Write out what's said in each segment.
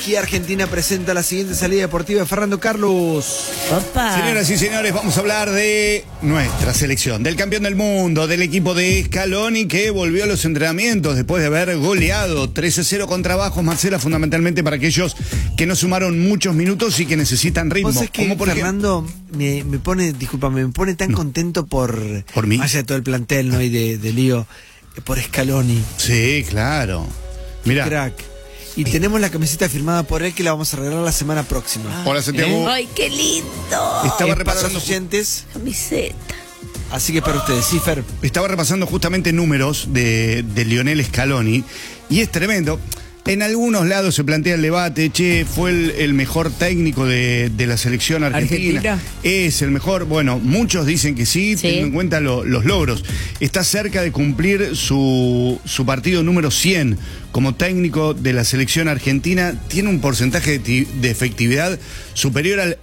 Kia Argentina presenta la siguiente salida deportiva de Fernando Carlos. Opa. Señoras y señores, vamos a hablar de nuestra selección, del campeón del mundo, del equipo de Scaloni que volvió a los entrenamientos después de haber goleado 13-0 contra Bajos, Marcela, fundamentalmente para aquellos que no sumaron muchos minutos y que necesitan ritmo. ¿Vos que por Fernando me pone, discúlpame, me pone tan contento por mí? más allá de todo el plantel, ¿no? Y de lío, por Scaloni. Sí, claro. Mira. Crack. Y tenemos la camiseta firmada por él que la vamos a regalar la semana próxima. Hola, Santiago. Ay, qué lindo. Estaba Es para repasando los oyentes, Camiseta. así que para ustedes, sí, Fer. Estaba repasando justamente números de Lionel Scaloni y es tremendo. En algunos lados se plantea el debate, che, fue el mejor técnico de la selección argentina. ¿Es el mejor? Bueno, muchos dicen que sí, teniendo en cuenta los logros. Está cerca de cumplir su partido número 100 como técnico de la selección argentina. Tiene un porcentaje de efectividad superior al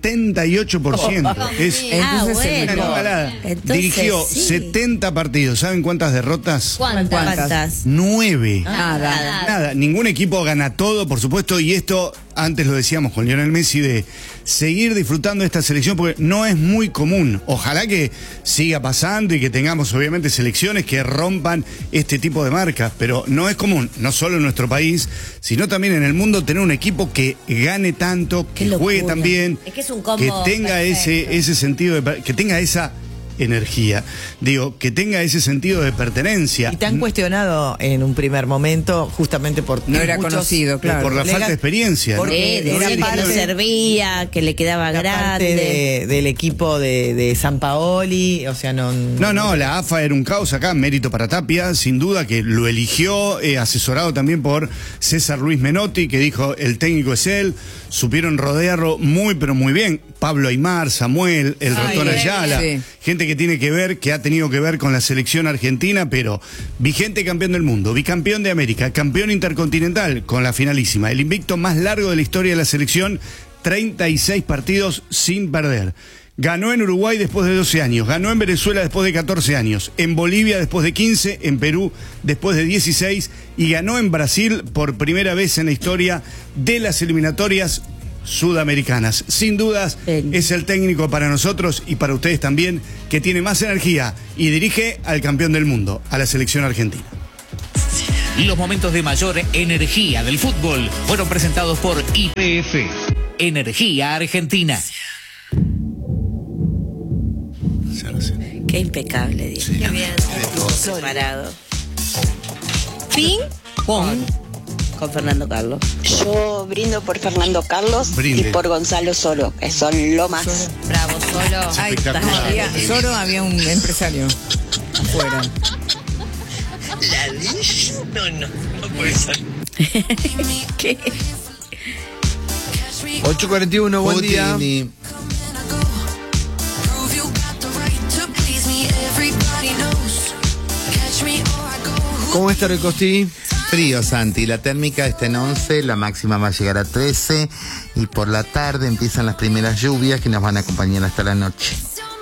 78%. Es una animalada. Dirigió 70 partidos. ¿Saben cuántas derrotas? ¿Cuántas? 9. Nada. Ningún equipo gana todo, por supuesto, y esto antes lo decíamos con Lionel Messi, de seguir disfrutando de esta selección porque no es muy común. Ojalá que siga pasando y que tengamos obviamente selecciones que rompan este tipo de marcas, pero no es común, no solo en nuestro país, sino también en el mundo, tener un equipo que gane tanto, que juegue tan bien, es que es un combo que tenga ese sentido, que tenga esa energía, digo, que tenga ese sentido de pertenencia. Y tan cuestionado en un primer momento, justamente por no era conocido, claro. Por la falta de experiencia. Porque decía que no servía, que le quedaba grande. Del equipo de San Paoli, o sea, no, la AFA era un caos acá, mérito para Tapia, sin duda que lo eligió, asesorado también por César Luis Menotti, que dijo, el técnico es él, supieron rodearlo muy, pero muy bien. Pablo Aimar, Samuel, el Ratón Ayala, gente que tiene que ver, que ha tenido que ver con la selección argentina, pero vigente campeón del mundo, bicampeón de América, campeón intercontinental con la finalísima, el invicto más largo de la historia de la selección, 36 partidos sin perder. Ganó en Uruguay después de 12 años, ganó en Venezuela después de 14 años, en Bolivia después de 15, en Perú después de 16 y ganó en Brasil por primera vez en la historia de las eliminatorias sudamericanas. Sin dudas, es el técnico para nosotros y para ustedes también, que tiene más energía y dirige al campeón del mundo, a la selección argentina. Los momentos de mayor energía del fútbol fueron presentados por YPF, Energía Argentina. Qué impecable, Dios. Qué bien. Separado. Fin con Fernando Carlos. Yo brindo por Fernando Carlos y por Gonzalo Soro, que son lo más. Bravo, Solo. Ay, Solo había un empresario afuera. No puede ser. ¿Qué? 8:41, buen día. ¿Cómo está Recosti? Frío, Santi. La térmica está en 11, la máxima va a llegar a 13 y por la tarde empiezan las primeras lluvias que nos van a acompañar hasta la noche.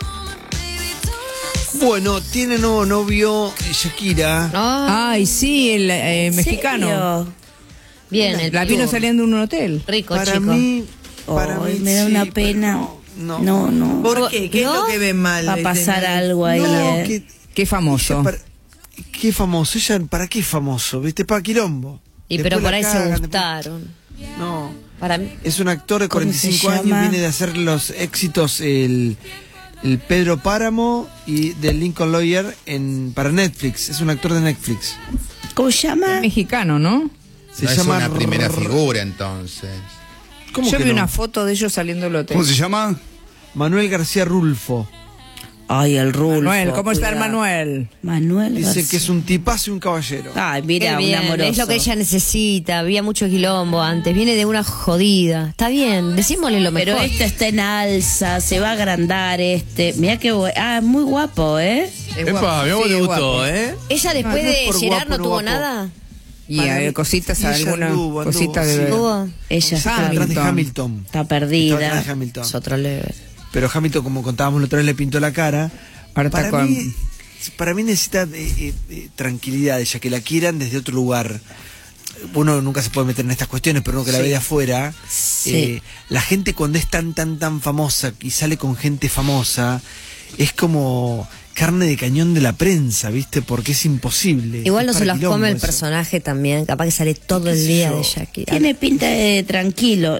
Bueno, tiene nuevo novio Shakira. Ay, sí, el mexicano. Bien, la vino saliendo de un hotel. Rico, para chico. mí Me da una sí, pena. No. ¿Por qué? ¿Qué es lo que ven mal? Va a pasar algo ahí. Qué famoso. Qué famoso. Ella, ¿para qué famoso? ¿Viste? Para quilombo. Pero por ahí se gustaron. No. Para mí. Es un actor de 45 años, viene de hacer los éxitos el Pedro Páramo y del Lincoln Lawyer para Netflix. Es un actor de Netflix. ¿Cómo se llama? Es mexicano, ¿no? Se llama es una primera figura, entonces. Yo vi una foto de ellos saliendo del hotel. ¿Cómo se llama? Manuel García Rulfo. Ay, el Rulfo. Manuel, ¿cómo está el Manuel? Dice que es un tipazo y un caballero. Ay, mira, un amoroso. Es lo que ella necesita. Había mucho quilombo antes. Viene de una jodida. Está bien, decímosle lo mejor. Pero este está en alza, se va a agrandar Mirá qué muy guapo, Epa, a mí me gustó, Ella después de Gerard no tuvo nada. Y hay cositas, alguna cosita de... ¿Tuvo? Ella está atrás de Hamilton. Está perdida. Está atrás de Hamilton. Es otro level. Pero Hamilton, como contábamos la otra vez, le pintó la cara. Ahora está con... Para mí necesita tranquilidad, ella, que la quieran desde otro lugar. uno nunca se puede meter en estas cuestiones, pero uno que la ve de afuera, la gente cuando es tan famosa y sale con gente famosa, es como carne de cañón de la prensa, ¿viste? Porque es imposible. Igual no se los come el personaje también, capaz que sale todo el día de Shakira. Tiene pinta de tranquilo.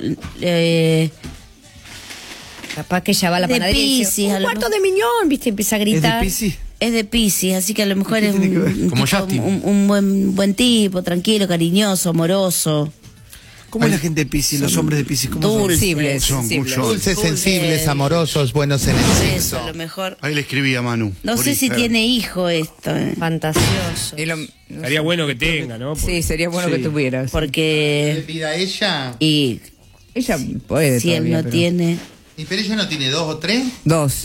Capaz que ella va a la panadería y dice, un cuarto de miñón, ¿viste? Empieza a gritar. ¿Es de Piscis? Es de Piscis, así que a lo mejor es un buen tipo, tranquilo, cariñoso, amoroso. ¿Cómo es la gente de Piscis, los hombres de Piscis? Dulces, sensibles, amorosos, buenos en el sexo. Eso, a lo mejor. Ahí le escribí a Manu. No sé si tiene hijo esto. Fantasioso. Sería bueno que tenga, ¿no? Sí, sería bueno que tuvieras. Porque... ¿Le pida a ella? Y... Ella puede si él no tiene... ¿Y pero ella no tiene 2 o 3? 2.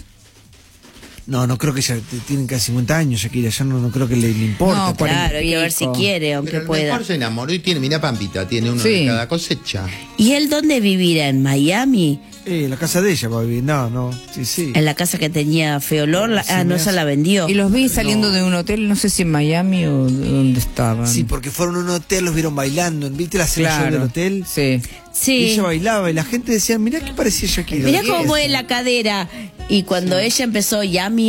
No creo que ella tiene casi 50 años, Shakira, ya no creo que le importe. No, claro, hay que ver si quiere, aunque pero pueda. Mejor se enamoró y tiene, mira Pampita, tiene uno de cada cosecha. ¿Y él dónde vivirá? ¿En Miami? En la casa de ella va a vivir, sí. En la casa que tenía feo olor, no se la vendió. Y los vi saliendo de un hotel, no sé si en Miami o donde estaban. Sí, porque fueron a un hotel, los vieron bailando, ¿viste la cena del hotel? Sí. Y ella bailaba y la gente decía, mirá que parecía Shakira. Mirá cómo mueve la cadera. Y cuando ella empezó,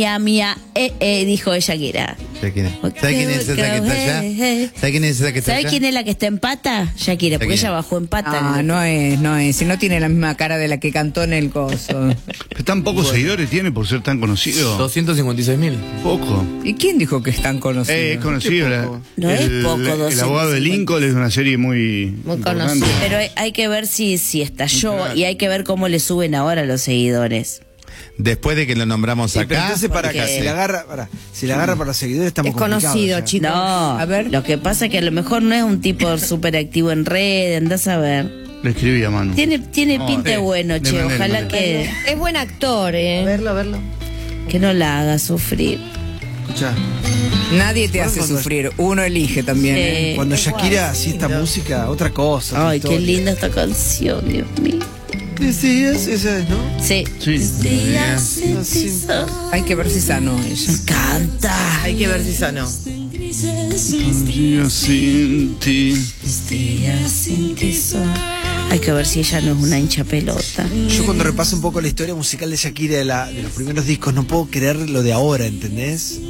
dijo Shakira. ¿Sabe quién es esa que está allá? ¿Sabe quién es esa que está allá? ¿Sabe quién es la que está en pata? Shakira, porque ella bajó en pata. No es. Si no tiene la misma cara de la que cantó en el coso. Pero tan pocos seguidores tiene por ser tan conocido. 256.000. Poco. ¿Y quién dijo que es tan conocido? Es conocido. No es poco, El abogado de Lincoln es una serie muy conocida. Pero hay que ver si estalló y hay que ver cómo le suben ahora los seguidores. Después de que lo nombramos acá. Pero entonces si la agarra para los seguidores estamos complicados. Es conocido, chicos. No, a ver. Lo que pasa es que a lo mejor no es un tipo súper activo en red, andás a ver. Le escribí a Manu. Tiene pinta bueno, che. Ojalá que... Es buen actor, Verlo. Que no la haga sufrir. Escuchá. Nadie te hace sufrir, uno elige también. Cuando Shakira hacía esta música, otra cosa. Ay, qué linda esta canción, Dios mío. Decías, esa es, ¿no? Sí. Hay que ver si sanó ella. Me encanta. Hay que ver si sanó. Hay que ver si ella no es una hincha pelota. Yo cuando repaso un poco la historia musical de Shakira de los primeros discos, no puedo creer lo de ahora, ¿entendés?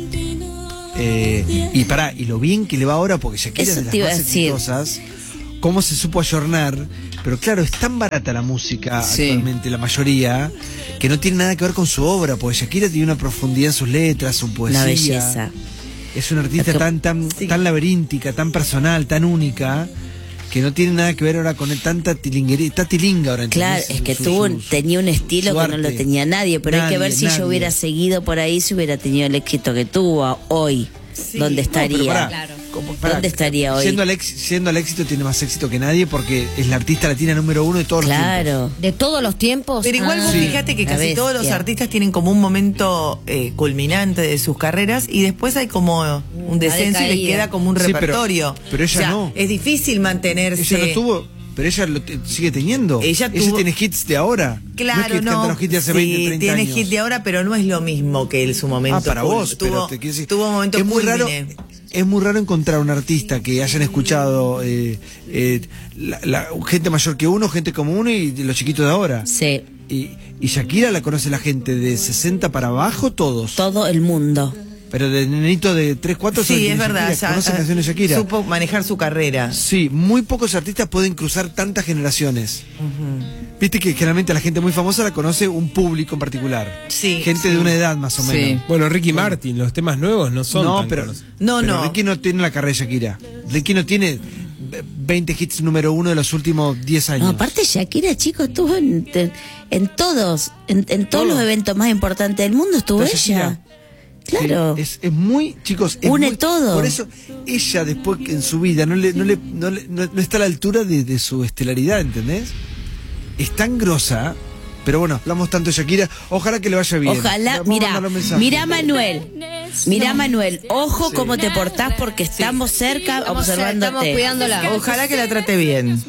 Y lo bien que le va ahora, porque Shakira es de las más exitosas. Cómo se supo ayornar, pero claro, es tan barata la música actualmente, la mayoría, que no tiene nada que ver con su obra, porque Shakira tiene una profundidad en sus letras, su poesía. La belleza. Es una artista tan laberíntica, tan personal, tan única, que no tiene nada que ver ahora con tanta tilinguería. Está tilinga ahora. Claro, es que tenía un estilo que no lo tenía nadie, pero hay que ver si ella hubiera seguido por ahí, si hubiera tenido el éxito que tuvo hoy. ¿Dónde estaría? ¿Dónde estaría hoy? Siendo al éxito tiene más éxito que nadie porque es la artista latina número 1 de todos los tiempos. Claro. ¿De todos los tiempos? Pero igual vos fíjate que casi todos los artistas tienen como un momento culminante de sus carreras y después hay como un descenso y les queda como un repertorio. Pero ella no. Es difícil mantenerse. Ella no tuvo... Pero ella lo sigue teniendo. Ella tiene hits de ahora. Claro, no. Es que canta los hits de hace 20, 30 tiene años. hits de ahora, pero no es lo mismo que su momento. Para vos, tuvo un momento es muy raro. Es muy raro encontrar un artista que hayan escuchado gente mayor que uno, gente como uno y los chiquitos de ahora. Sí. Y Shakira la conoce la gente de 60 para abajo, todos. Todo el mundo. Pero de nenito de 3, 4 sí, es verdad, conoce canciones de Shakira. Supo manejar su carrera. Sí, muy pocos artistas pueden cruzar tantas generaciones. Viste que generalmente la gente muy famosa la conoce un público en particular. Sí. Gente de una edad más o menos. Bueno, Ricky Martin, los temas nuevos no son tan conocidos. No. Ricky no tiene la carrera de Shakira. Ricky no tiene 20 hits número 1 de los últimos 10 años. No, aparte Shakira, chicos, estuvo en todos los eventos más importantes del mundo estuvo ella. Shakira. Claro. Sí, es muy, chicos, une todo. Por eso ella después en su vida no está a la altura de su estelaridad, ¿entendés? Es tan grosa, pero bueno, hablamos tanto de Shakira, ojalá que le vaya bien. Ojalá, mira Manuel, ojo cómo te portás porque estamos cerca observándote. Estamos cuidándola. Ojalá que la trate bien.